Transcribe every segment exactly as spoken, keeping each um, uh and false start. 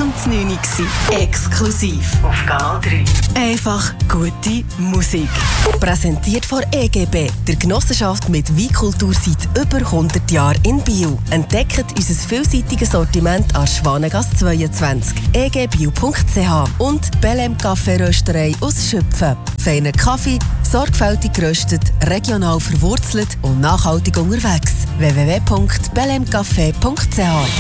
zum neun Uhr. Exklusiv auf Kanal drei. Einfach gute Musik. Präsentiert von E G B, der Genossenschaft mit Weinkultur seit über hundert Jahren in Biel. Entdeckt unser vielseitiges Sortiment an Schwanengasse zweiundzwanzig, e g bio punkt c h und Belem Kaffeerösterei aus Schüpfen. Feiner Kaffee, sorgfältig geröstet, regional verwurzelt und nachhaltig unterwegs. w w w punkt belem café punkt c h.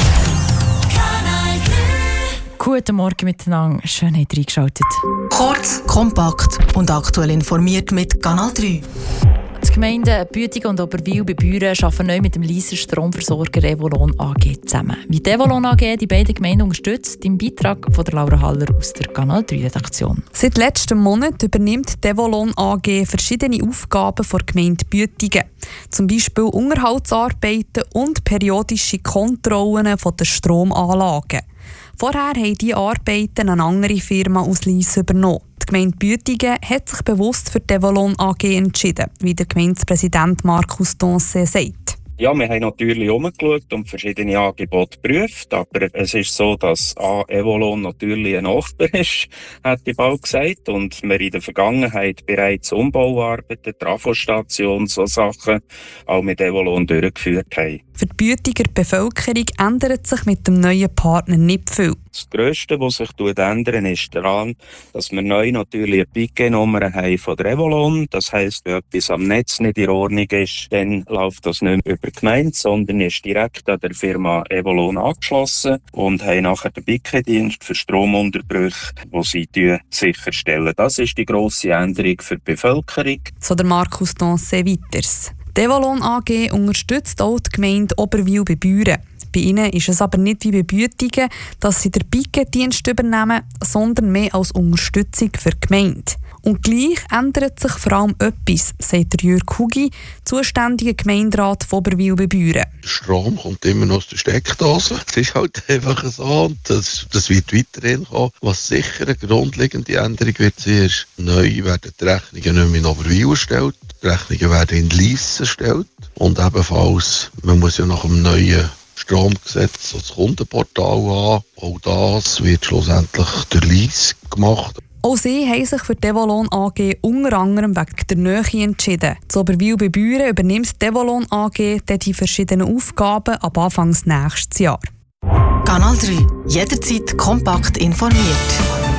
Guten Morgen miteinander, schön habt ihr eingeschaltet. Kurz, kompakt und aktuell informiert mit Kanal drei. Die Gemeinden Büetingen und Oberwil bei Büren arbeiten neu mit dem Lysser Stromversorger Evolon A G zusammen. Wie die Evolon A G die beiden Gemeinden unterstützt, im Beitrag von der Laura Haller aus der Kanal drei Redaktion. Seit letztem Monat übernimmt die Evolon A G verschiedene Aufgaben der Gemeinde Büetingen. Zum Beispiel Unterhaltsarbeiten und periodische Kontrollen der Stromanlagen. Vorher haben diese Arbeiten eine andere Firma aus Lyss übernommen. Die Gemeinde Büetingen hat sich bewusst für die Evolon A G entschieden, wie der Gemeindepräsident Markus Donce sagt. Ja, wir haben natürlich umgeschaut und verschiedene Angebote geprüft, aber es ist so, dass A, Evolon natürlich ein Nachbar ist, hat die bald gesagt, und wir in der Vergangenheit bereits Umbauarbeiten, Trafostation, so Sachen auch mit Evolon durchgeführt haben. Für die Büetiger Bevölkerung ändert sich mit dem neuen Partner nicht viel. Das Grösste, was sich ändert, ist daran, dass wir neu natürlich eine Piquet-Nummer haben von der Evolon. Das heisst, wenn etwas am Netz nicht in Ordnung ist, dann läuft das nicht mehr über die Gemeinde, sondern ist direkt an der Firma Evolon angeschlossen und haben nachher den Piquet-Dienst für Stromunterbrüche, den sie sicherstellen. Das ist die grosse Änderung für die Bevölkerung. So der Markus Donce weiters. Die Evolon A G unterstützt auch die Gemeinde Oberwil bei Büren. Bei ihnen ist es aber nicht wie bei Büetingen, dass sie den Piquet-Dienst übernehmen, sondern mehr als Unterstützung für die Gemeinde. Und gleich ändert sich vor allem etwas, sagt Jürg Hugi, zuständiger Gemeinderat von Oberwil bei Büren. Der Strom kommt immer noch aus der Steckdose. Es ist halt einfach so, und das, das wird weiterhin kommen. Was sicher eine grundlegende Änderung wird sein, ist, neu werden die Rechnungen nicht mehr in Oberwil erstellt, die Rechnungen werden in Lyss erstellt und ebenfalls, man muss ja nach dem neuen Stromgesetz das Kundenportal an. Auch das wird schlussendlich durch Lyss gemacht. Auch sie haben sich für die Evolon A G unter anderem wegen der Nähe entschieden. Zu Oberwil bei Büren übernimmt die Evolon A G dann die verschiedenen Aufgaben ab Anfang nächstes Jahr. Kanal drei. Jederzeit kompakt informiert.